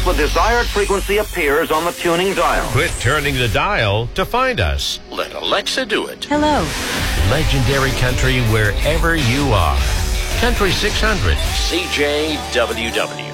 the desired frequency appears on the tuning dial. Quit turning the dial to find us. Let Alexa do it. Hello. Legendary country wherever you are. Country 600. CJWW.